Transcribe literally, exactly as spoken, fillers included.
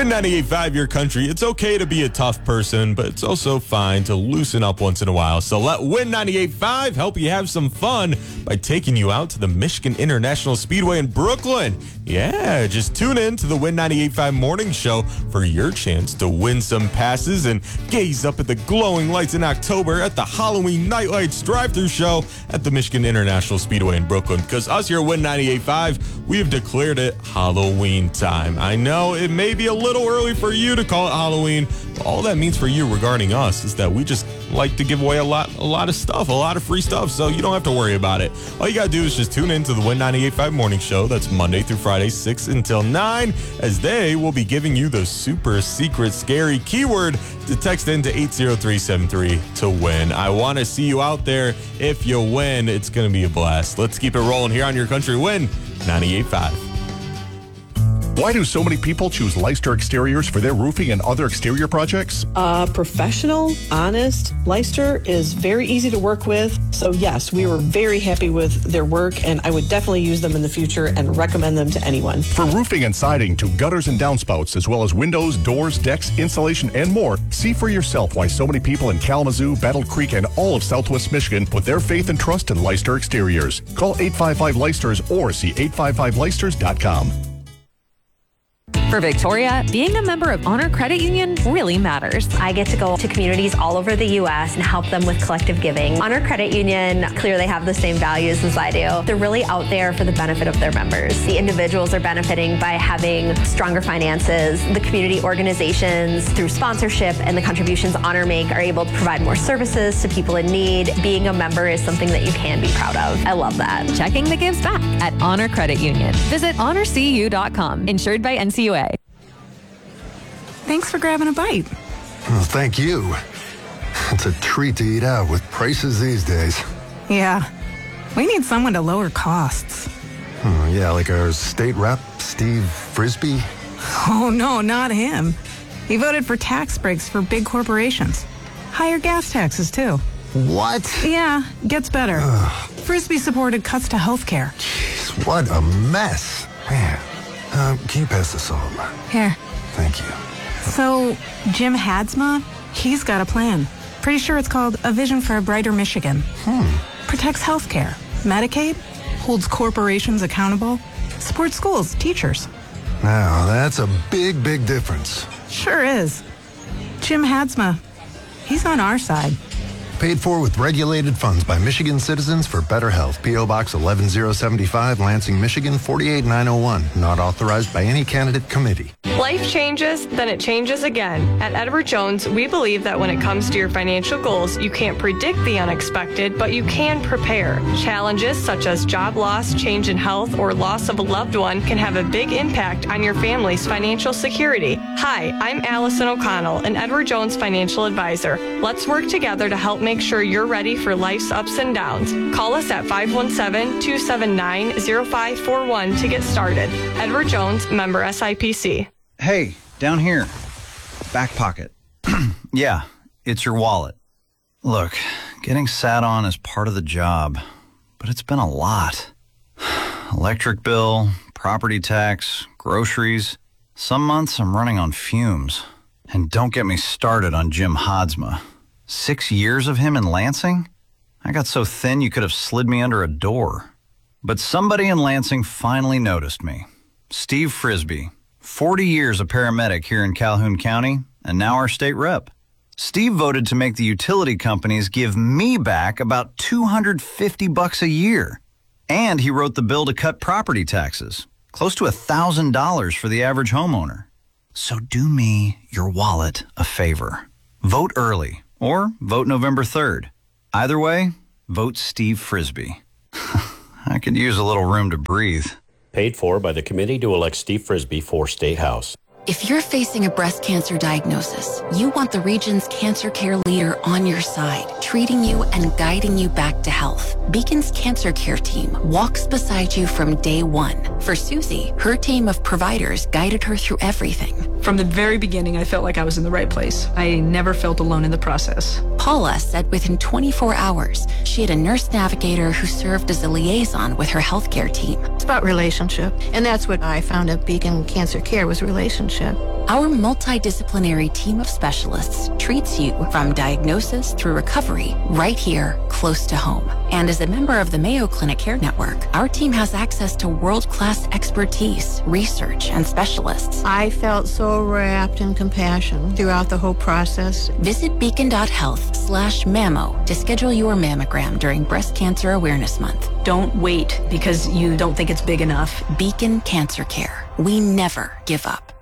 Win ninety-eight point five, your country. It's okay to be a tough person, but it's also fine to loosen up once in a while. So let Win ninety-eight point five help you have some fun by taking you out to the Michigan International Speedway in Brooklyn. Yeah, just tune in to the Win ninety-eight point five morning show for your chance to win some passes and gaze up at the glowing lights in October at the Halloween Night Lights drive-thru show at the Michigan International Speedway in Brooklyn. Because us here at Win ninety-eight point five, we have declared it Halloween time. I know it may be a little early for you to call it Halloween, but all that means for you regarding us is that we just like to give away a lot a lot of stuff, a lot of free stuff, so you don't have to worry about it. All you got to do is just tune in to the Win ninety-eight point five morning show. That's Monday through Friday, six until nine, as they will be giving you the super secret scary keyword to text into eight zero three seven three to win. I want to see you out there. If you win, it's going to be a blast. Let's keep it rolling here on your country. Win ninety-eight point five. Why do so many people choose Leicester Exteriors for their roofing and other exterior projects? Uh, professional, honest. Leicester is very easy to work with. So yes, we were very happy with their work, and I would definitely use them in the future and recommend them to anyone. From roofing and siding to gutters and downspouts, as well as windows, doors, decks, insulation, and more, see for yourself why so many people in Kalamazoo, Battle Creek, and all of Southwest Michigan put their faith and trust in Leicester Exteriors. Call eight five five Leicesters or see eight five five Leicesters dot com. For Victoria, being a member of Honor Credit Union really matters. I get to go to communities all over the U S and help them with collective giving. Honor Credit Union clearly have the same values as I do. They're really out there for the benefit of their members. The individuals are benefiting by having stronger finances. The community organizations, through sponsorship and the contributions Honor make, are able to provide more services to people in need. Being a member is something that you can be proud of. I love that. Checking the gives back at Honor Credit Union. Visit honor c u dot com. Insured by N C U A. Thanks for grabbing a bite. Well, thank you. It's a treat to eat out with prices these days. Yeah, we need someone to lower costs. Oh, yeah, like our state rep, Steve Frisbee. Oh, no, not him. He voted for tax breaks for big corporations. Higher gas taxes, too. What? Yeah, gets better. Ugh. Frisbee supported cuts to health care. Jeez, what a mess. Man, uh, can you pass this on? Here. Thank you. So, Jim Hadsma, he's got a plan. Pretty sure it's called A Vision for a Brighter Michigan. Hmm. Protects healthcare, Medicaid, holds corporations accountable, supports schools, teachers. Now, that's a big, big difference. Sure is. Jim Hadsma, he's on our side. Paid for with regulated funds by Michigan citizens for better health. P O. Box eleven oh seventy-five, Lansing, Michigan four eight nine oh one. Not authorized by any candidate committee. Life changes, then it changes again. At Edward Jones, we believe that when it comes to your financial goals, you can't predict the unexpected, but you can prepare. Challenges such as job loss, change in health, or loss of a loved one can have a big impact on your family's financial security. Hi, I'm Allison O'Connell, an Edward Jones financial advisor. Let's work together to help make sure you're ready for life's ups and downs. Call us at five one seven, two seven nine, zero five four one to get started. Edward Jones, member S I P C. Hey, down here. Back pocket. Yeah, it's your wallet. Look, getting sat on is part of the job, but it's been a lot. Electric bill, property tax, groceries. Some months I'm running on fumes. And don't get me started on Jim Hadsma. Six years of him in Lansing? I got so thin you could have slid me under a door. But somebody in Lansing finally noticed me. Steve Frisbee. forty years a paramedic here in Calhoun County, and now our state rep. Steve voted to make the utility companies give me back about two hundred fifty bucks a year. And he wrote the bill to cut property taxes, close to one thousand dollars for the average homeowner. So do me, your wallet, a favor. Vote early, or vote November third. Either way, vote Steve Frisbee. I could use a little room to breathe. Paid for by the committee to elect Steve Frisbee for State House. If you're facing a breast cancer diagnosis, you want the region's cancer care leader on your side, treating you and guiding you back to health. Beacon's Cancer Care team walks beside you from day one. For Susie, her team of providers guided her through everything, From the very beginning, I felt like I was in the right place. I never felt alone in the process. Paula said within twenty-four hours, she had a nurse navigator who served as a liaison with her healthcare team. It's about relationship, and that's what I found at Beacon Cancer Care was relationship. Our multidisciplinary team of specialists treats you from diagnosis through recovery right here, close to home. And as a member of the Mayo Clinic Care Network, our team has access to world-class expertise, research, and specialists. I felt so wrapped in compassion throughout the whole process. Visit beacon.health slash mammo to schedule your mammogram during Breast Cancer Awareness Month. Don't wait because you don't think it's big enough. Beacon Cancer Care. We never give up.